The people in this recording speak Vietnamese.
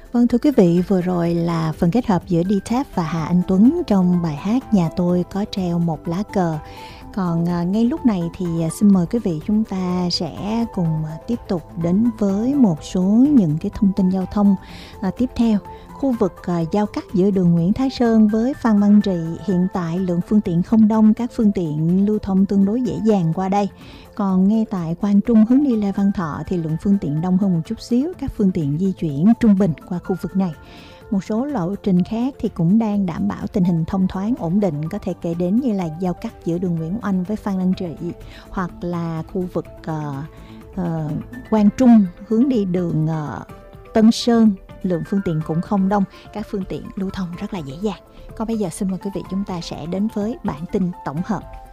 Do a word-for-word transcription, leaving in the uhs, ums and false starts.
Vâng, thưa quý vị, vừa rồi là phần kết hợp giữa đê tép và Hà Anh Tuấn trong bài hát Nhà tôi có treo một lá cờ. Còn à, ngay lúc này thì à, xin mời quý vị chúng ta sẽ cùng à, tiếp tục đến với một số những cái thông tin giao thông à, tiếp theo. Khu vực à, giao cắt giữa đường Nguyễn Thái Sơn với Phan Văn Trị hiện tại lượng phương tiện không đông, các phương tiện lưu thông tương đối dễ dàng qua đây. Còn ngay tại Quang Trung hướng đi Lê Văn Thọ thì lượng phương tiện đông hơn một chút xíu, các phương tiện di chuyển trung bình qua khu vực này. Một số lộ trình khác thì cũng đang đảm bảo tình hình thông thoáng ổn định, có thể kể đến như là giao cắt giữa đường Nguyễn Oanh với Phan Văn Trị, hoặc là khu vực uh, uh, Quang Trung hướng đi đường uh, Tân Sơn, lượng phương tiện cũng không đông, các phương tiện lưu thông rất là dễ dàng. Còn bây giờ xin mời quý vị chúng ta sẽ đến với bản tin tổng hợp.